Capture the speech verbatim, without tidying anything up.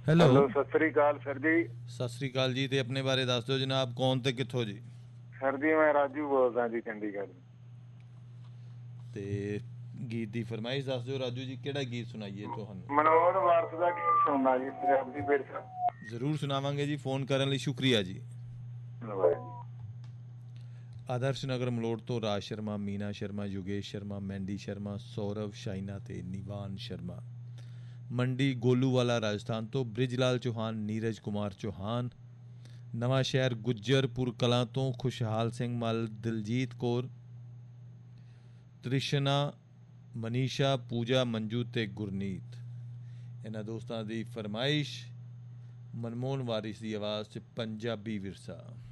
Hello hello, Sat Sri ਅਕਾਲ sir ਜੀ। ਸਤਿ ਸ੍ਰੀ ਅਕਾਲ ਜੀ। ਤੇ ਆਪਣੇ ਬਾਰੇ ਦੱਸ ਦਿਓ ਜਨਾਬ, ਕੌਣ ਤੇ ਕਿੱਥੋਂ ਜੀ? ਸਰ ਜੀ ਮੈਂ ਰਾਜੂ ਬੋਲਦਾ ਜੀ, ਚੰਡੀਗੜ੍ਹ। ਤੇ ਗੀਤ ਦੀ ਫਰਮਾਇਸ਼ ਦੱਸ ਦਿਓ ਰਾਜੂ ਜੀ, ਕਿਹੜਾ ਗੀਤ ਸੁਣਾਈਏ ਤੁਹਾਨੂੰ? ਮਨੋਹਰ ਵਾਰਸ ਦਾ ਗੀਤ ਸੁਣਨਾ ਜੀ, ਪੰਜਾਬੀ ਵਿਰਸਾ। ਜ਼ਰੂਰ ਸੁਣਾਵਾਂਗੇ ਜੀ, ਫੋਨ ਕਰਨ ਲਈ ਸ਼ੁਕਰੀਆ ਜੀ। ਧੰਨਵਾਦ ਜੀ। ਆਦਰਸ਼ ਨਗਰ ਮਲੋਟ ਤੋਂ ਰਾਜ ਸ਼ਰਮਾ, ਮੀਨਾ ਸ਼ਰਮਾ, ਯੋਗੇਸ਼ ਸ਼ਰਮਾ, ਮੈਂਡੀ ਸ਼ਰਮਾ, ਸੌਰਵ, ਸ਼ਾਇਨਾ ਤੇ ਨਿਵਾਨ ਸ਼ਰਮਾ। ਮੰਡੀ ਗੋਲੂਵਾਲਾ ਰਾਜਸਥਾਨ ਤੋਂ ਬ੍ਰਿਜ ਲਾਲ ਚੌਹਾਨ, ਨੀਰਜ ਕੁਮਾਰ ਚੌਹਾਨ। ਨਵਾਂ ਸ਼ਹਿਰ ਗੁੱਜਰਪੁਰ ਕਲਾਂ ਤੋਂ ਖੁਸ਼ਹਾਲ ਸਿੰਘ ਮੱਲ, ਦਿਲਜੀਤ ਕੌਰ, ਤ੍ਰਿਸ਼ਨਾ, ਮਨੀਸ਼ਾ, ਪੂਜਾ, ਮੰਜੂ ਤੇ ਗੁਰਨੀਤ। ਇਹਨਾਂ ਦੋਸਤਾਂ ਦੀ ਫਰਮਾਇਸ਼ ਮਨਮੋਹਨ ਵਾਰਿਸ ਦੀ ਆਵਾਜ਼ 'ਚ ਪੰਜਾਬੀ ਵਿਰਸਾ।